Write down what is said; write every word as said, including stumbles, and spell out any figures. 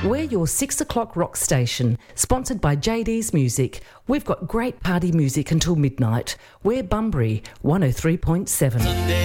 We're your six o'clock rock station, sponsored by J D's Music. We've got great party music until midnight. We're Bunbury, one oh three point seven.